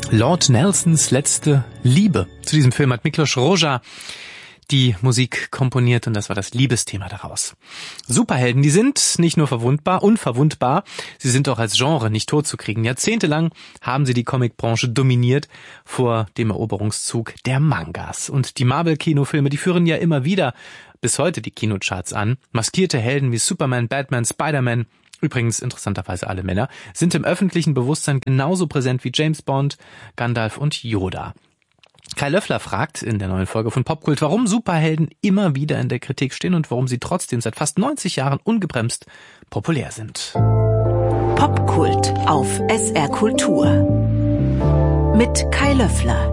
Lord Nelsons letzte Liebe. Zu diesem Film hat Miklos Rozsa die Musik komponiert und das war das Liebesthema daraus. Superhelden, die sind nicht nur unverwundbar, sie sind auch als Genre nicht totzukriegen. Jahrzehntelang haben sie die Comicbranche dominiert vor dem Eroberungszug der Mangas. Und die Marvel-Kinofilme, die führen ja immer wieder bis heute die Kinocharts an. Maskierte Helden wie Superman, Batman, Spider-Man, übrigens interessanterweise alle Männer, sind im öffentlichen Bewusstsein genauso präsent wie James Bond, Gandalf und Yoda. Kai Löffler fragt in der neuen Folge von Popkult, warum Superhelden immer wieder in der Kritik stehen und warum sie trotzdem seit fast 90 Jahren ungebremst populär sind. Popkult auf SR Kultur mit Kai Löffler.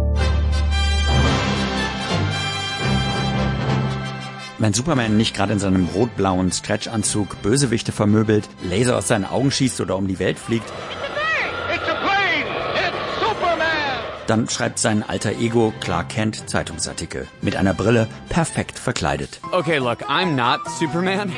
Wenn Superman nicht gerade in seinem rot-blauen Stretchanzug Bösewichte vermöbelt, Laser aus seinen Augen schießt oder um die Welt fliegt, dann schreibt sein alter Ego Clark Kent Zeitungsartikel. Mit einer Brille, perfekt verkleidet. Okay, look, I'm not Superman.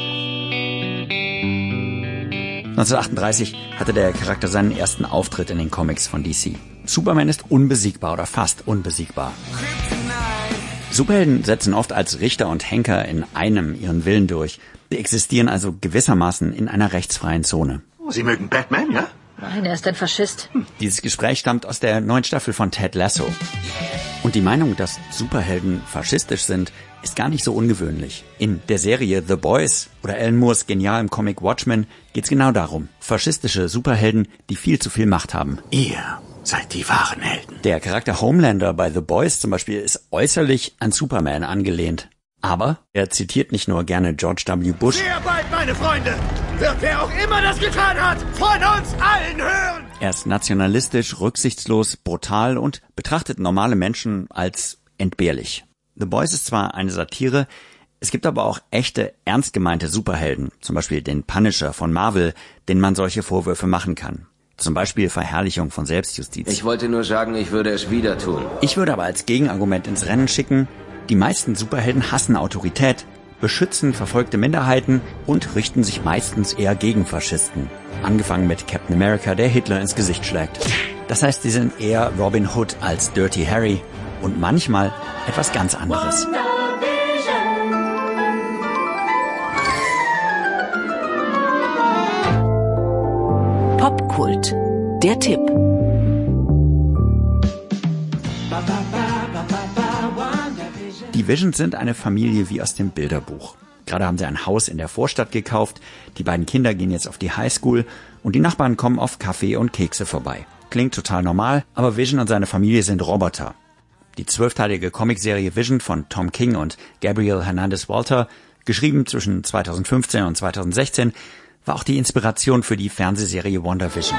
1938 hatte der Charakter seinen ersten Auftritt in den Comics von DC. Superman ist unbesiegbar oder fast unbesiegbar. Superhelden setzen oft als Richter und Henker in einem ihren Willen durch. Sie existieren also gewissermaßen in einer rechtsfreien Zone. Sie mögen Batman, ja? Nein, er ist ein Faschist. Dieses Gespräch stammt aus der neuen Staffel von Ted Lasso. Und die Meinung, dass Superhelden faschistisch sind, ist gar nicht so ungewöhnlich. In der Serie The Boys oder Alan Moores genialem Comic Watchmen geht's genau darum. Faschistische Superhelden, die viel zu viel Macht haben. Ihr seid die wahren Helden. Der Charakter Homelander bei The Boys zum Beispiel ist äußerlich an Superman angelehnt. Aber er zitiert nicht nur gerne George W. Bush. Sehr bald, meine Freunde, wird wer auch immer das getan hat, von uns allen hören. Er ist nationalistisch, rücksichtslos, brutal und betrachtet normale Menschen als entbehrlich. The Boys ist zwar eine Satire, es gibt aber auch echte, ernst gemeinte Superhelden, zum Beispiel den Punisher von Marvel, denen man solche Vorwürfe machen kann. Zum Beispiel Verherrlichung von Selbstjustiz. Ich wollte nur sagen, ich würde es wieder tun. Ich würde aber als Gegenargument ins Rennen schicken, die meisten Superhelden hassen Autorität, beschützen verfolgte Minderheiten und richten sich meistens eher gegen Faschisten. Angefangen mit Captain America, der Hitler ins Gesicht schlägt. Das heißt, sie sind eher Robin Hood als Dirty Harry und manchmal etwas ganz anderes. Popkult, der Tipp. Die Visions sind eine Familie wie aus dem Bilderbuch. Gerade haben sie ein Haus in der Vorstadt gekauft, die beiden Kinder gehen jetzt auf die Highschool und die Nachbarn kommen auf Kaffee und Kekse vorbei. Klingt total normal, aber Vision und seine Familie sind Roboter. Die 12-teilige Comicserie Vision von Tom King und Gabriel Hernandez Walter, geschrieben zwischen 2015 und 2016, war auch die Inspiration für die Fernsehserie WandaVision.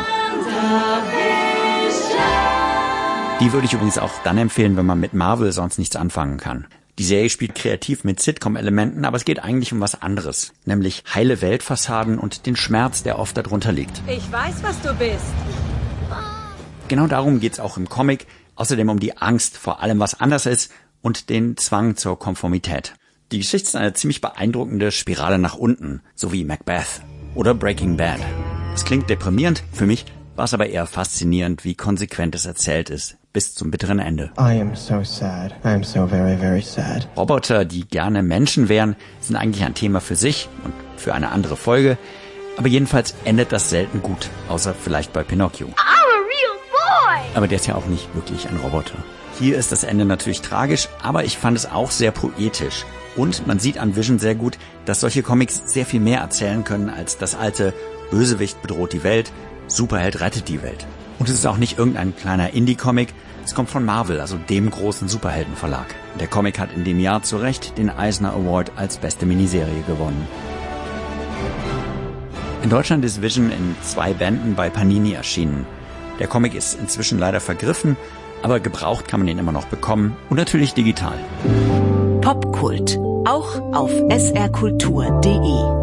Die würde ich übrigens auch dann empfehlen, wenn man mit Marvel sonst nichts anfangen kann. Die Serie spielt kreativ mit Sitcom-Elementen, aber es geht eigentlich um was anderes, nämlich heile Weltfassaden und den Schmerz, der oft darunter liegt. Ich weiß, was du bist. Genau darum geht's auch im Comic, außerdem um die Angst vor allem, was anders ist und den Zwang zur Konformität. Die Geschichte ist eine ziemlich beeindruckende Spirale nach unten, so wie Macbeth oder Breaking Bad. Es klingt deprimierend, für mich war es aber eher faszinierend, wie konsequent es erzählt ist, bis zum bitteren Ende. I am so sad. I am so very, very sad. Roboter, die gerne Menschen wären, sind eigentlich ein Thema für sich und für eine andere Folge. Aber jedenfalls endet das selten gut, außer vielleicht bei Pinocchio. I'm a real boy! Aber der ist ja auch nicht wirklich ein Roboter. Hier ist das Ende natürlich tragisch, aber ich fand es auch sehr poetisch. Und man sieht an Vision sehr gut, dass solche Comics sehr viel mehr erzählen können als das alte Bösewicht bedroht die Welt, Superheld rettet die Welt. Und es ist auch nicht irgendein kleiner Indie-Comic, es kommt von Marvel, also dem großen Superheldenverlag. Der Comic hat in dem Jahr zu Recht den Eisner Award als beste Miniserie gewonnen. In Deutschland ist Vision in 2 Bänden bei Panini erschienen. Der Comic ist inzwischen leider vergriffen, aber gebraucht kann man ihn immer noch bekommen und natürlich digital. Popkult, auch auf srkultur.de.